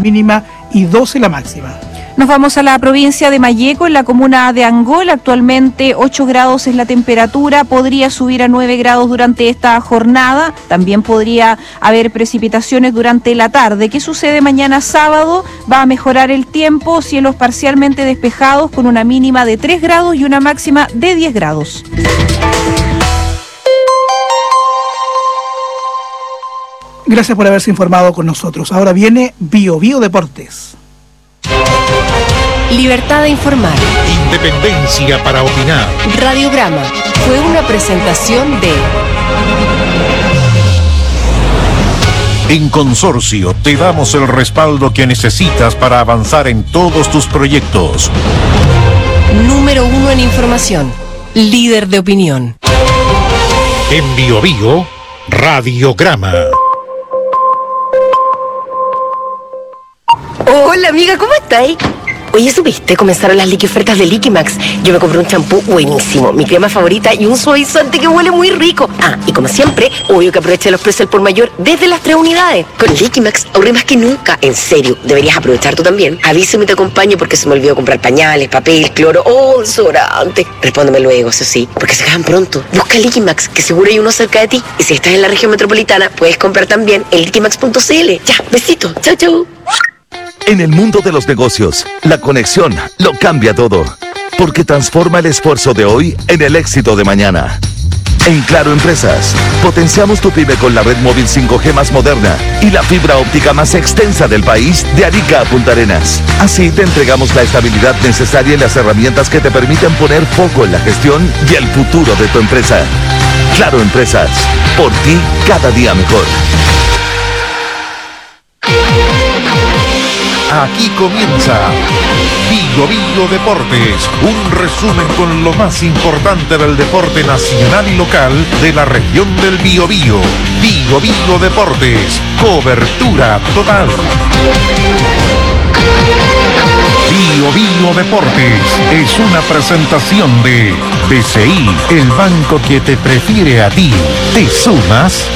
mínima y 12 la máxima. Nos vamos a la provincia de Malleco, en la comuna de Angol. Actualmente 8 grados es la temperatura, podría subir a 9 grados durante esta jornada. También podría haber precipitaciones durante la tarde. ¿Qué sucede mañana sábado? Va a mejorar el tiempo, cielos parcialmente despejados con una mínima de 3 grados y una máxima de 10 grados. Gracias por haberse informado con nosotros. Ahora viene Bio Deportes. Libertad de informar. Independencia para opinar. Radiograma fue una presentación de... En Consorcio te damos el respaldo que necesitas para avanzar en todos tus proyectos. Número 1 en información. Líder de opinión. En Bio, Radiograma. Hola amiga, ¿cómo estáis? Oye, ¿supiste? Comenzaron las liquiofertas de Liquimax. Yo me compré un champú buenísimo, mi crema favorita y un suavizante que huele muy rico. Ah, y como siempre, obvio que aproveché los precios al por mayor desde las 3 unidades. Con Liquimax ahorré más que nunca. En serio, deberías aprovechar tú también. Avísame y te acompaño porque se me olvidó comprar pañales, papel, cloro o desodorante. Respóndeme luego, eso sí, porque se acaban pronto. Busca Liquimax, que seguro hay uno cerca de ti. Y si estás en la región metropolitana, puedes comprar también en liquimax.cl. Ya, besito. Chau, chau. En el mundo de los negocios, la conexión lo cambia todo, porque transforma el esfuerzo de hoy en el éxito de mañana. En Claro Empresas, potenciamos tu pyme con la red móvil 5G más moderna y la fibra óptica más extensa del país, de Arica a Punta Arenas. Así te entregamos la estabilidad necesaria y las herramientas que te permiten poner foco en la gestión y el futuro de tu empresa. Claro Empresas, por ti cada día mejor. Aquí comienza Bio Deportes, un resumen con lo más importante del deporte nacional y local de la región del Biobío. Bio Deportes, cobertura total. Bio Deportes es una presentación de BCI, el banco que te prefiere a ti. ¿Te sumas?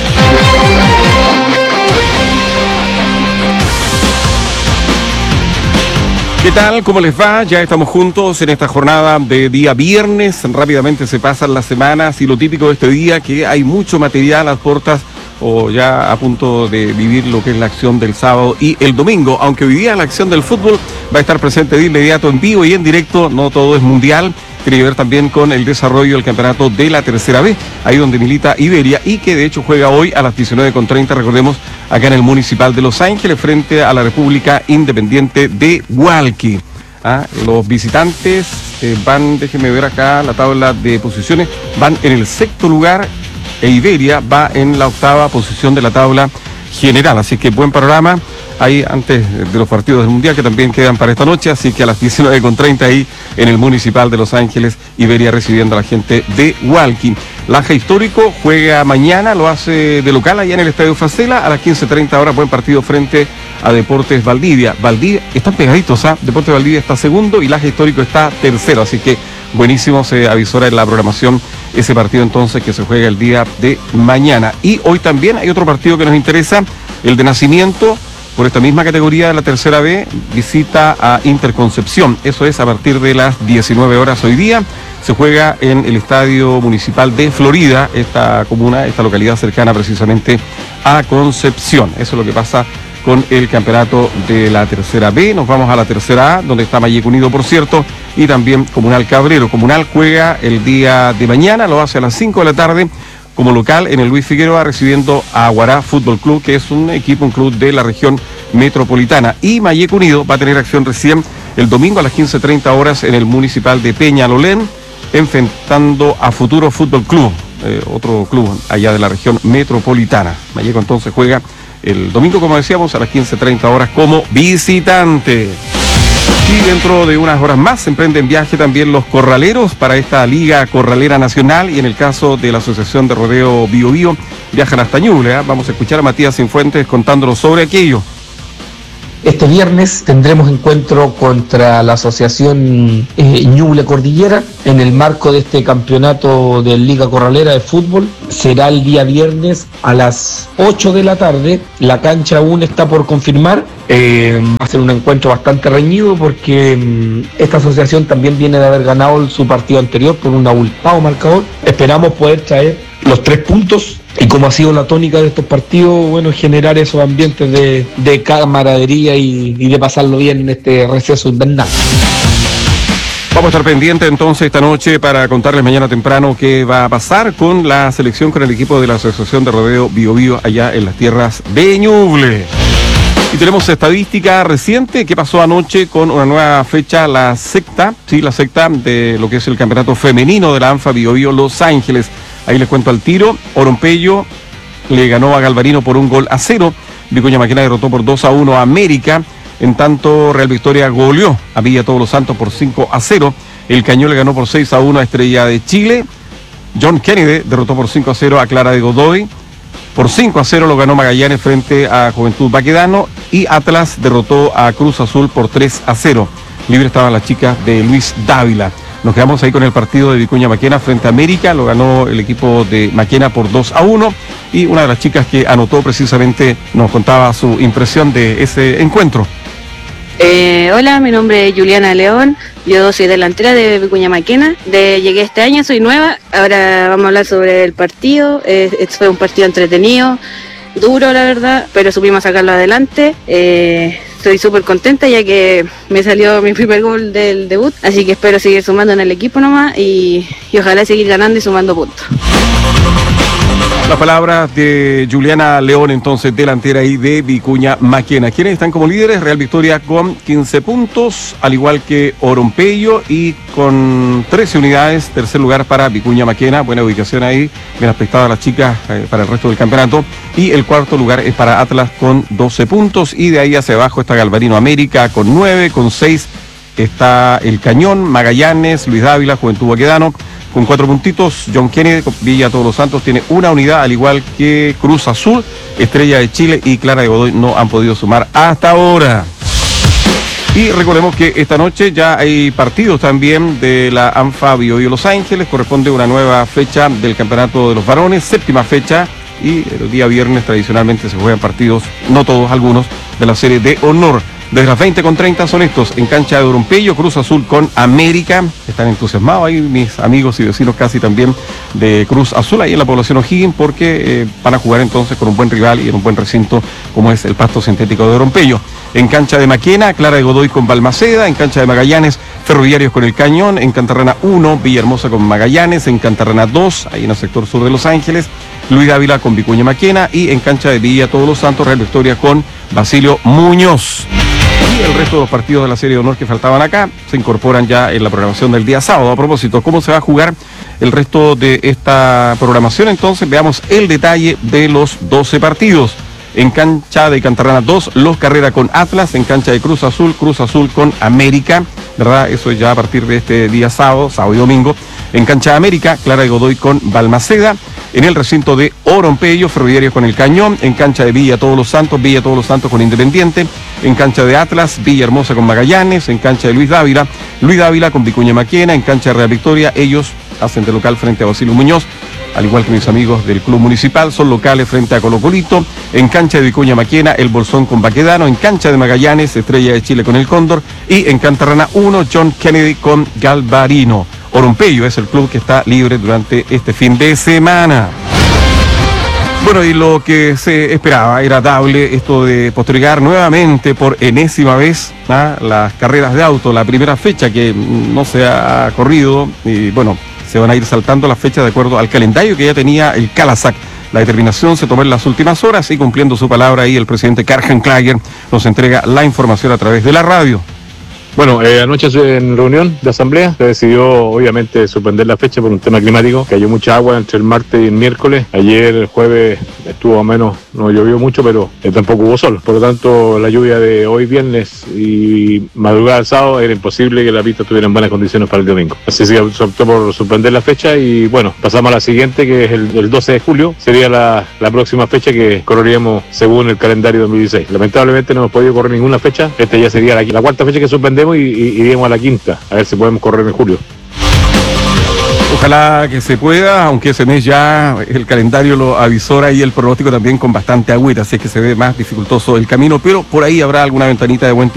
¿Qué tal? ¿Cómo les va? Ya estamos juntos en esta jornada de día viernes. Rápidamente se pasan las semanas y lo típico de este día, que hay mucho material a las puertas o ya a punto de vivir lo que es la acción del sábado y el domingo. Aunque hoy día la acción del fútbol va a estar presente de inmediato en vivo y en directo. No todo es mundial. Tiene que ver también con el desarrollo del campeonato de la Tercera B, ahí donde milita Iberia y que de hecho juega hoy a las 19:30, recordemos, acá en el Municipal de Los Ángeles, frente a la República Independiente de Hualqui. Los visitantes van, déjenme ver acá la tabla de posiciones, van en el 6º lugar e Iberia va en la 8ª posición de la tabla general, así que buen panorama ahí antes de los partidos del Mundial que también quedan para esta noche, así que a las 19:30 ahí en el Municipal de Los Ángeles, Iberia recibiendo a la gente de Hualqui. Laja Histórico juega mañana, lo hace de local allá en el Estadio Facela a las 15:30 horas, buen partido frente a Deportes Valdivia. Valdivia, están pegaditos, Deportes Valdivia está segundo y Laja Histórico está tercero, así que buenísimo, se avisora en la programación ese partido entonces que se juega el día de mañana. Y hoy también hay otro partido que nos interesa, el de Nacimiento, por esta misma categoría de la Tercera B, visita a Interconcepción. Eso es a partir de las 19 horas hoy día. Se juega en el Estadio Municipal de Florida, esta comuna, esta localidad cercana precisamente a Concepción. Eso es lo que pasa con el campeonato de la Tercera B. Nos vamos a la Tercera A, donde está Malleco Unido, por cierto, y también Comunal Cabrero. Comunal juega el día de mañana, lo hace a las 5 de la tarde, como local en el Luis Figueroa, recibiendo a Aguará Fútbol Club, que es un club de la región metropolitana. Y Malleco Unido va a tener acción recién el domingo a las 15:30 horas en el Municipal de Peñalolén, enfrentando a Futuro Fútbol Club, otro club allá de la región metropolitana. Malleco entonces juega el domingo, como decíamos, a las 15:30 horas como visitante. Y dentro de unas horas más se emprenden viaje también los corraleros para esta Liga Corralera Nacional, y en el caso de la Asociación de Rodeo Biobío viajan hasta Ñuble. Vamos a escuchar a Matías Cienfuentes contándonos sobre aquello. Este viernes tendremos encuentro contra la asociación Ñuble Cordillera en el marco de este campeonato de Liga Corralera de fútbol. Será el día viernes a las 8 de la tarde. La cancha aún está por confirmar. Va a ser un encuentro bastante reñido porque esta asociación también viene de haber ganado su partido anterior por un abultado marcador. Esperamos poder traer los 3 puntos. Y como ha sido la tónica de estos partidos, bueno, generar esos ambientes de camaradería y de pasarlo bien en este receso invernal. Vamos a estar pendientes entonces esta noche para contarles mañana temprano qué va a pasar con la selección, con el equipo de la Asociación de Rodeo Bío Bío allá en las tierras de Ñuble. Y tenemos estadística reciente. ¿Qué pasó anoche con una nueva fecha? La sexta de lo que es el campeonato femenino de la ANFA Bío Bío Los Ángeles. Ahí les cuento al tiro. Oronpello le ganó a Galvarino por 1-0. Vicuña Maquena derrotó por 2-1 a América. En tanto, Real Victoria goleó a Villa Todos los Santos por 5-0. El Cañón le ganó por 6-1 a Estrella de Chile. John Kennedy derrotó por 5-0 a Clara de Godoy. Por 5-0 lo ganó Magallanes frente a Juventud Baquedano. Y Atlas derrotó a Cruz Azul por 3-0. Libre estaban las chicas de Luis Dávila. Nos quedamos ahí con el partido de Vicuña Maquena frente a América. Lo ganó el equipo de Maquena por 2-1. Y una de las chicas que anotó precisamente nos contaba su impresión de ese encuentro. Hola, mi nombre es Juliana León. Yo soy delantera de Vicuña Maquena. Llegué este año, soy nueva. Ahora vamos a hablar sobre el partido. Fue un partido entretenido, duro la verdad, pero supimos sacarlo adelante. Estoy súper contenta ya que me salió mi primer gol del debut, así que espero seguir sumando en el equipo nomás y ojalá seguir ganando y sumando puntos. Las palabras de Juliana León, entonces delantera ahí de Vicuña Maquena. ¿Quiénes están como líderes? Real Victoria con 15 puntos, al igual que Oronpello, y con 13 unidades. Tercer lugar para Vicuña Maquena, buena ubicación ahí, bien aspectada las chicas para el resto del campeonato. Y el cuarto lugar es para Atlas con 12 puntos, y de ahí hacia abajo está Galvarino América con 9, con 6 está el Cañón, Magallanes, Luis Dávila, Juventud Baquedano con 4 puntitos. John Kennedy, Villa Todos los Santos tiene una unidad, al igual que Cruz Azul, Estrella de Chile y Clara de Godoy no han podido sumar hasta ahora. Y recordemos que esta noche ya hay partidos también de la ANFA Bío Bío Los Ángeles. Corresponde una nueva fecha del campeonato de los varones, 7ª fecha, y el día viernes tradicionalmente se juegan partidos, no todos, algunos, de la serie de honor. Desde las 20:30 son estos, en cancha de Oronpello, Cruz Azul con América. Están entusiasmados ahí mis amigos y vecinos casi también de Cruz Azul, ahí en la población O'Higgins, porque van a jugar entonces con un buen rival y en un buen recinto como es el pasto sintético de Oronpello. En cancha de Maquena, Clara de Godoy con Balmaceda. En cancha de Magallanes, Ferroviarios con el Cañón. En Cantarrana 1, Villahermosa con Magallanes. En Cantarrana 2, ahí en el sector sur de Los Ángeles, Luis Dávila con Vicuña Maquena. Y en cancha de Villa Todos los Santos, Real Victoria con Basilio Muñoz. Y el resto de los partidos de la serie de honor que faltaban acá se incorporan ya en la programación del día sábado. A propósito, ¿cómo se va a jugar el resto de esta programación? Entonces veamos el detalle de los 12 partidos. En cancha de Cantarrana 2, Los Carrera con Atlas. En cancha de Cruz Azul con América, ¿verdad? Eso ya a partir de este día sábado y domingo. En cancha de América, Clara de Godoy con Balmaceda. En el recinto de Oronpello, Ferroviarios con el Cañón. En cancha de Villa Todos los Santos con Independiente. En cancha de Atlas, Villahermosa con Magallanes. En cancha de Luis Dávila con Vicuña Maquena. En cancha de Real Victoria, ellos hacen de local frente a Basilio Muñoz, al igual que mis amigos del Club Municipal, son locales frente a Colo Colito. En cancha de Vicuña Maquena, el Bolsón con Baquedano. En cancha de Magallanes, Estrella de Chile con el Cóndor. Y en Cantarrana 1, John Kennedy con Galvarino. Oronpello es el club que está libre durante este fin de semana. Bueno, y lo que se esperaba era dable esto de postergar nuevamente por enésima vez las carreras de auto, la primera fecha que no se ha corrido, y bueno, se van a ir saltando las fechas de acuerdo al calendario que ya tenía el Calasac. La determinación se tomó en las últimas horas y cumpliendo su palabra ahí el presidente Karl-Heinz Klager nos entrega la información a través de la radio. Bueno, anoche en reunión de asamblea se decidió obviamente suspender la fecha por un tema climático. Cayó mucha agua entre el martes y el miércoles. Ayer, el jueves, estuvo menos, no llovió mucho, pero tampoco hubo sol. Por lo tanto, la lluvia de hoy viernes y madrugada del sábado era imposible que la pista estuviera en buenas condiciones para el domingo. Así que se optó por suspender la fecha y bueno, pasamos a la siguiente, que es el 12 de julio. Sería la próxima fecha que correríamos según el calendario 2016. Lamentablemente no hemos podido correr ninguna fecha. Esta ya sería la cuarta fecha que suspendemos y iríamos a la quinta, a ver si podemos correr en julio. Ojalá que se pueda, aunque ese mes ya el calendario lo avisora y el pronóstico también con bastante agüita, así es que se ve más dificultoso el camino, pero por ahí habrá alguna ventanita de buen tiempo